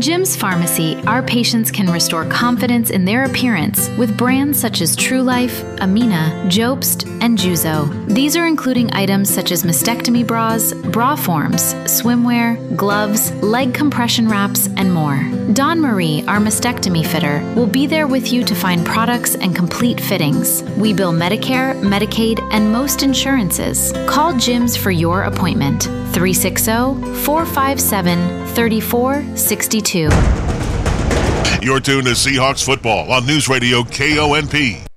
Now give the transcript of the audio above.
Jim's Pharmacy, our patients can restore confidence in their appearance with brands such as True Life, Amina, Jobst, and Juzo. These are including items such as mastectomy bras, bra forms, swimwear, gloves, leg compression wraps, and more. Dawn Marie, our mastectomy fitter, will be there with you to find products and complete fittings. We bill Medicare, Medicaid, and most insurances. Call Jim's for your appointment. 360-457-3462. You're tuned to Seahawks football on News Radio KONP.